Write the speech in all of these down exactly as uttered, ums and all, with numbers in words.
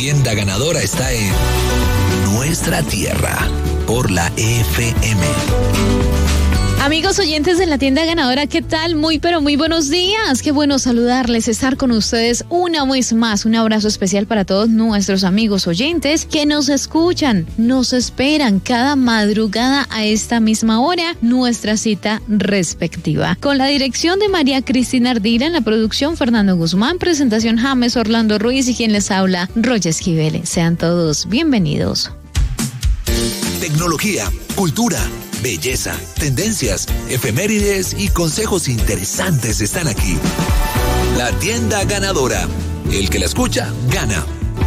Tienda Ganadora está en nuestra tierra por la F M. Amigos oyentes de la Tienda Ganadora, ¿qué tal? Muy pero muy buenos días. Qué bueno saludarles, estar con ustedes una vez más. Un abrazo especial para todos nuestros amigos oyentes que nos escuchan, nos esperan cada madrugada a esta misma hora, nuestra cita respectiva. Con la dirección de María Cristina Ardila, en la producción Fernando Guzmán, presentación James Orlando Ruiz y quien les habla, Roger Esquivel. Sean todos bienvenidos. Tecnología, cultura, belleza, tendencias, efemérides y consejos interesantes están aquí. La Tienda Ganadora. El que la escucha, gana.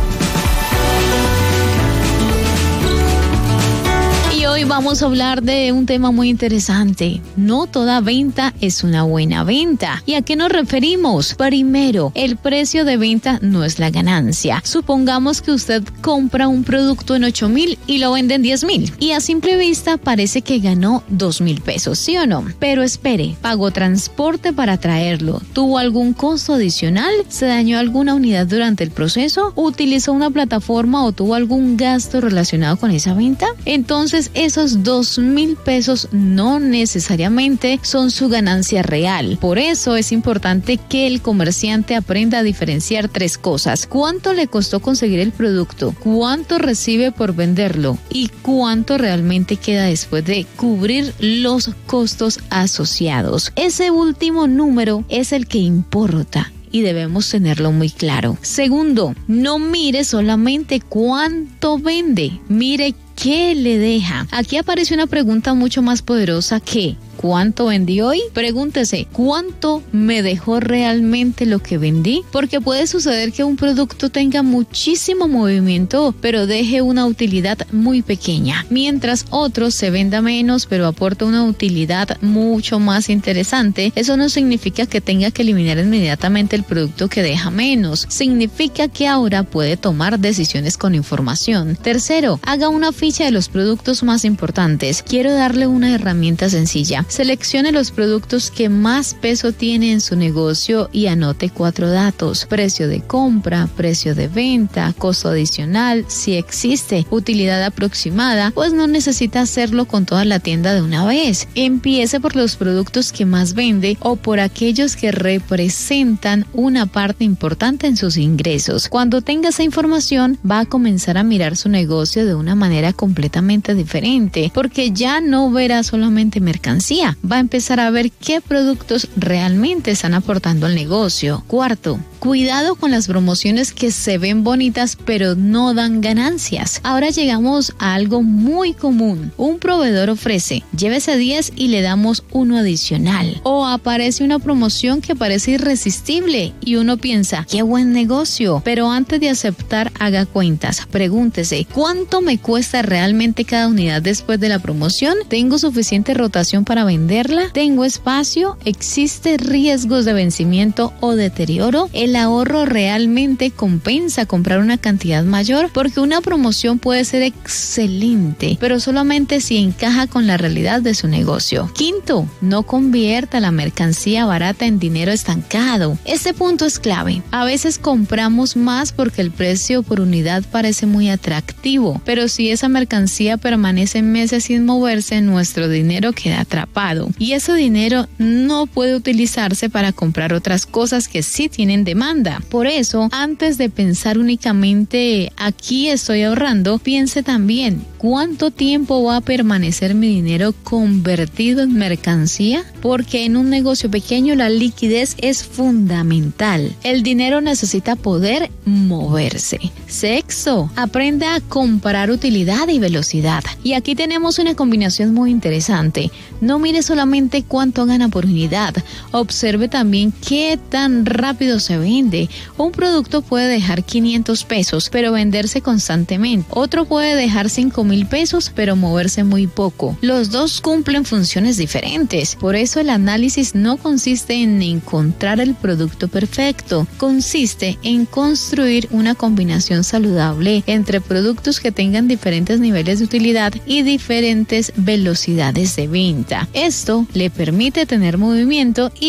Y hoy vamos a hablar de un tema muy interesante. No toda venta es una buena venta. ¿Y a qué nos referimos? Primero, el precio de venta no es la ganancia. Supongamos que usted compra un producto en ocho mil y lo vende en diez mil. Y a simple vista parece que ganó dos mil pesos, ¿sí o no? Pero espere, pagó transporte para traerlo. ¿Tuvo algún costo adicional? ¿Se dañó alguna unidad durante el proceso? ¿Utilizó una plataforma o tuvo algún gasto relacionado con esa venta? Entonces, esos dos mil pesos no necesariamente son su ganancia real. Por eso es importante que el comerciante aprenda a diferenciar tres cosas: cuánto le costó conseguir el producto, cuánto recibe por venderlo y cuánto realmente queda después de cubrir los costos asociados. Ese último número es el que importa y debemos tenerlo muy claro. Segundo, no mire solamente cuánto vende, mire ¿qué le deja? Aquí aparece una pregunta mucho más poderosa que ¿cuánto vendí hoy? Pregúntese, ¿cuánto me dejó realmente lo que vendí? Porque puede suceder que un producto tenga muchísimo movimiento, pero deje una utilidad muy pequeña, mientras otro se venda menos, pero aporta una utilidad mucho más interesante. Eso no significa que tenga que eliminar inmediatamente el producto que deja menos. Significa que ahora puede tomar decisiones con información. Tercero, haga una ficha de los productos más importantes. Quiero darle una herramienta sencilla. Seleccione los productos que más peso tiene en su negocio y anote cuatro datos: precio de compra, precio de venta, costo adicional, si existe, utilidad aproximada. Pues no necesita hacerlo con toda la tienda de una vez. Empiece por los productos que más vende o por aquellos que representan una parte importante en sus ingresos. Cuando tenga esa información, va a comenzar a mirar su negocio de una manera completamente diferente, porque ya no verá solamente mercancía, va a empezar a ver qué productos realmente están aportando al negocio. Cuarto, cuidado con las promociones que se ven bonitas pero no dan ganancias. Ahora llegamos a algo muy común. Un proveedor ofrece, llévese diez y le damos uno adicional. O aparece una promoción que parece irresistible y uno piensa, qué buen negocio. Pero antes de aceptar, haga cuentas. Pregúntese, ¿cuánto me cuesta realmente cada unidad después de la promoción? ¿Tengo suficiente rotación para venderla? ¿Tengo espacio? ¿Existe riesgos de vencimiento o deterioro? ¿El ahorro realmente compensa comprar una cantidad mayor? Porque una promoción puede ser excelente, pero solamente si encaja con la realidad de su negocio. Quinto, no convierta la mercancía barata en dinero estancado. Este punto es clave. A veces compramos más porque el precio por unidad parece muy atractivo, pero si esa mercancía permanece meses sin moverse, nuestro dinero queda atrapado y ese dinero no puede utilizarse para comprar otras cosas que sí tienen demanda. Por eso, antes de pensar únicamente aquí estoy ahorrando, piense también ¿cuánto tiempo va a permanecer mi dinero convertido en mercancía? Porque en un negocio pequeño la liquidez es fundamental. El dinero necesita poder moverse. Sexto, aprenda a comparar utilidad y velocidad. Y aquí tenemos una combinación muy interesante. No mire solamente cuánto gana por unidad, observe también qué tan rápido se vende. Un producto puede dejar quinientos pesos, pero venderse constantemente. Otro puede dejar cinco mil pesos, pero moverse muy poco. Los dos cumplen funciones diferentes. Por eso el análisis no consiste en encontrar el producto perfecto, consiste en construir una combinación saludable entre productos que tengan diferentes niveles de utilidad y diferentes velocidades de venta. Esto le permite tener movimiento y